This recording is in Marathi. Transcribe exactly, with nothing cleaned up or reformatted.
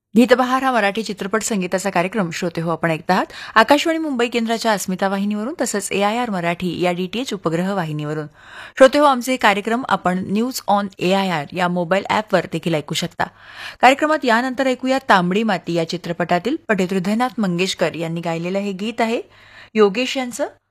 गीतबहार हा मराठी चित्रपट संगीताचा कार्यक्रम श्रोते हो आपण ऐकत आहात आकाशवाणी मुंबई केंद्राच्या अस्मिता वाहिनीवरून तसंच ए आय आर मराठी या डीटीएच उपग्रह वाहिनीवरून. श्रोते हो आमचे कार्यक्रम आपण news on A I R या मोबाईल ॲपवर देखील ऐकू शकता. कार्यक्रमात यानंतर ऐकूया तांबडी माती या चित्रपटातील पंडित हृदयनाथ मंगेशकर यांनी गायलेलं हे गीत आहे योगेश यांचं.